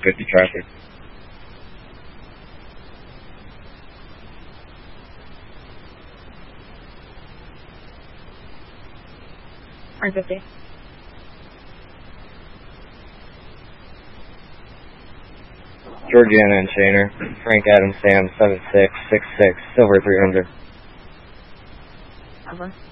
50 traffic. R50. Georgiana and Shaner. Frank Adams Sam 7666 Silver 300. Over.